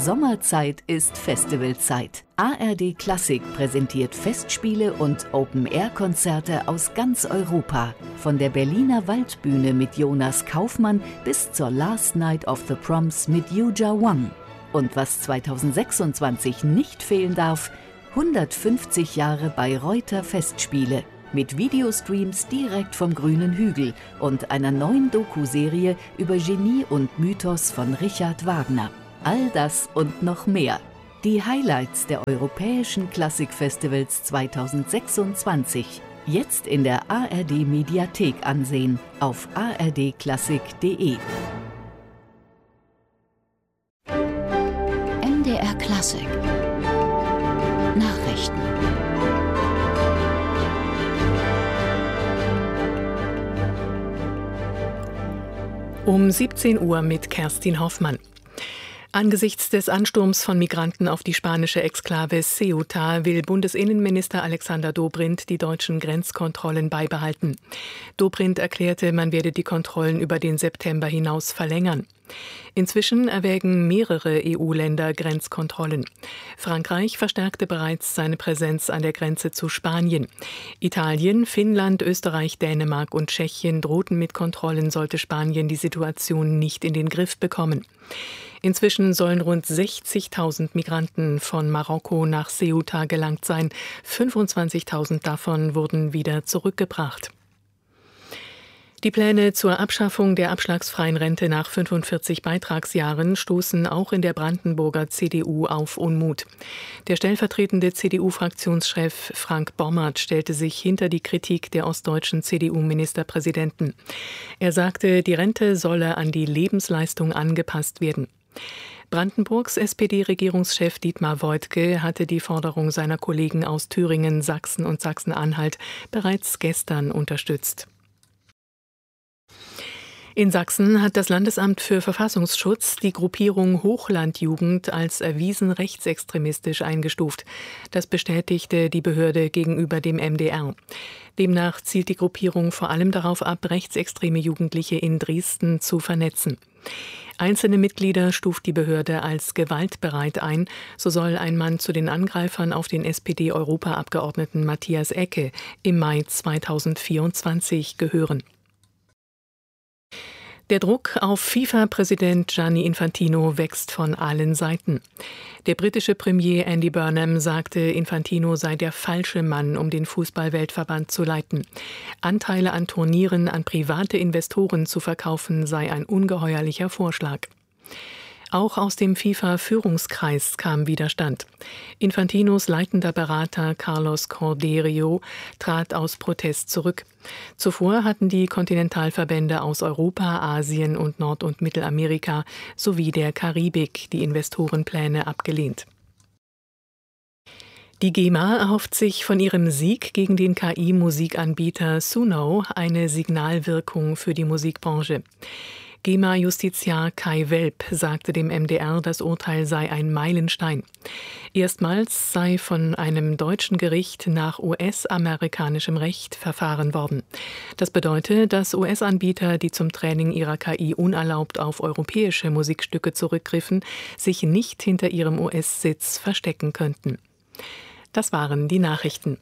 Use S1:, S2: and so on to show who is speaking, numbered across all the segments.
S1: Sommerzeit ist Festivalzeit. ARD Klassik präsentiert Festspiele und Open-Air-Konzerte aus ganz Europa. Von der Berliner Waldbühne mit Jonas Kaufmann bis zur Last Night of the Proms mit Yuja Wang. Und was 2026 nicht fehlen darf, 150 Jahre Bayreuther Festspiele. Mit Videostreams direkt vom grünen Hügel und einer neuen Doku-Serie über Genie und Mythos von Richard Wagner. All das und noch mehr. Die Highlights der Europäischen Klassikfestivals 2026. Jetzt in der ARD Mediathek ansehen auf ardklassik.de.
S2: MDR Klassik Nachrichten.
S3: Um 17 Uhr mit Kerstin Hoffmann. Angesichts des Ansturms von Migranten auf die spanische Exklave Ceuta will Bundesinnenminister Alexander Dobrindt die deutschen Grenzkontrollen beibehalten. Dobrindt erklärte, man werde die Kontrollen über den September hinaus verlängern. Inzwischen erwägen mehrere EU-Länder Grenzkontrollen. Frankreich verstärkte bereits seine Präsenz an der Grenze zu Spanien. Italien, Finnland, Österreich, Dänemark und Tschechien drohten mit Kontrollen, sollte Spanien die Situation nicht in den Griff bekommen. Inzwischen sollen rund 60.000 Migranten von Marokko nach Ceuta gelangt sein. 25.000 davon wurden wieder zurückgebracht. Die Pläne zur Abschaffung der abschlagsfreien Rente nach 45 Beitragsjahren stoßen auch in der Brandenburger CDU auf Unmut. Der stellvertretende CDU-Fraktionschef Frank Bommert stellte sich hinter die Kritik der ostdeutschen CDU-Ministerpräsidenten. Er sagte, die Rente solle an die Lebensleistung angepasst werden. Brandenburgs SPD-Regierungschef Dietmar Woidke hatte die Forderung seiner Kollegen aus Thüringen, Sachsen und Sachsen-Anhalt bereits gestern unterstützt. In Sachsen hat das Landesamt für Verfassungsschutz die Gruppierung Hochlandjugend als erwiesen rechtsextremistisch eingestuft. Das bestätigte die Behörde gegenüber dem MDR. Demnach zielt die Gruppierung vor allem darauf ab, rechtsextreme Jugendliche in Dresden zu vernetzen. Einzelne Mitglieder stuft die Behörde als gewaltbereit ein. So soll ein Mann zu den Angreifern auf den SPD-Europaabgeordneten Matthias Ecke im Mai 2024 gehören. Der Druck auf FIFA-Präsident Gianni Infantino wächst von allen Seiten. Der britische Premier Andy Burnham sagte, Infantino sei der falsche Mann, um den Fußball-Weltverband zu leiten. Anteile an Turnieren an private Investoren zu verkaufen, sei ein ungeheuerlicher Vorschlag. Auch aus dem FIFA-Führungskreis kam Widerstand. Infantinos leitender Berater Carlos Cordeiro trat aus Protest zurück. Zuvor hatten die Kontinentalverbände aus Europa, Asien und Nord- und Mittelamerika sowie der Karibik die Investorenpläne abgelehnt. Die GEMA erhofft sich von ihrem Sieg gegen den KI-Musikanbieter Suno eine Signalwirkung für die Musikbranche. GEMA-Justiziar Kai Welp sagte dem MDR, das Urteil sei ein Meilenstein. Erstmals sei von einem deutschen Gericht nach US-amerikanischem Recht verfahren worden. Das bedeutet, dass US-Anbieter, die zum Training ihrer KI unerlaubt auf europäische Musikstücke zurückgriffen, sich nicht hinter ihrem US-Sitz verstecken könnten. Das waren die Nachrichten.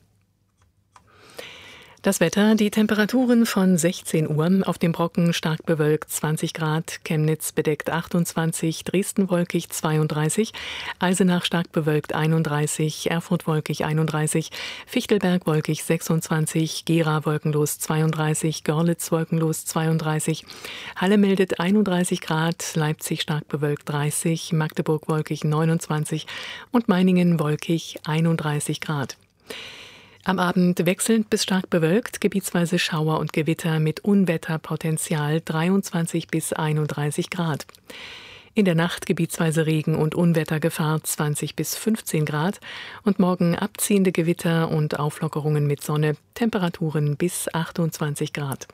S3: Das Wetter, die Temperaturen von 16 Uhr, auf dem Brocken stark bewölkt 20 Grad, Chemnitz bedeckt 28, Dresden wolkig 32, Eisenach stark bewölkt 31, Erfurt wolkig 31, Fichtelberg wolkig 26, Gera wolkenlos 32, Görlitz wolkenlos 32, Halle meldet 31 Grad, Leipzig stark bewölkt 30, Magdeburg wolkig 29 und Meiningen wolkig 31 Grad. Am Abend wechselnd bis stark bewölkt, gebietsweise Schauer und Gewitter mit Unwetterpotenzial 23 bis 31 Grad. In der Nacht gebietsweise Regen und Unwettergefahr 20 bis 15 Grad und morgen abziehende Gewitter und Auflockerungen mit Sonne, Temperaturen bis 28 Grad.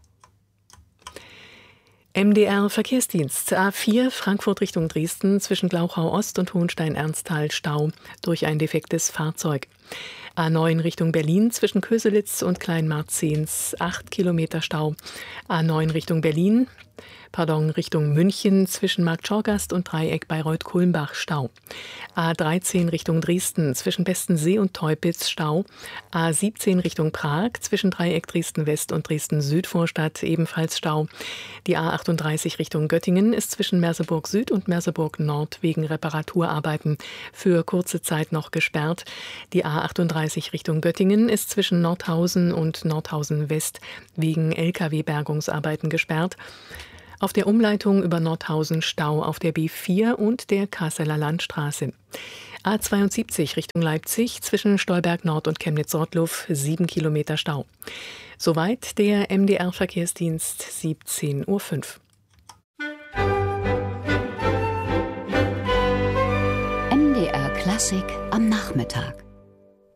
S3: MDR Verkehrsdienst A4 Frankfurt Richtung Dresden zwischen Glauchau Ost und Hohenstein-Ernsthal Stau durch ein defektes Fahrzeug. A9 Richtung Berlin zwischen Köselitz und Kleinmarzens 8 Kilometer Stau. A9 Richtung München zwischen Marktschorgast und Dreieck Bayreuth-Kulmbach Stau. A13 Richtung Dresden zwischen Bestensee und Teupitz Stau. A17 Richtung Prag zwischen Dreieck Dresden-West und Dresden-Südvorstadt ebenfalls Stau. Die A38 Richtung Göttingen ist zwischen Merseburg Süd und Merseburg Nord wegen Reparaturarbeiten für kurze Zeit noch gesperrt. Die A38 Richtung Göttingen ist zwischen Nordhausen und Nordhausen West wegen Lkw-Bergungsarbeiten gesperrt. Auf der Umleitung über Nordhausen Stau auf der B4 und der Kasseler Landstraße. A72 Richtung Leipzig zwischen Stolberg Nord und Chemnitz-Rottluff 7 Kilometer Stau. Soweit der MDR-Verkehrsdienst 17:05 Uhr.
S1: MDR Klassik am Nachmittag.